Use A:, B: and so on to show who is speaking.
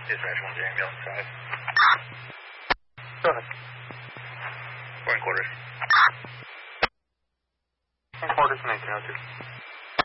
A: Dispatch 1 Jamie outside.
B: Go ahead.
A: We're in quarters.
B: In quarters, 1902.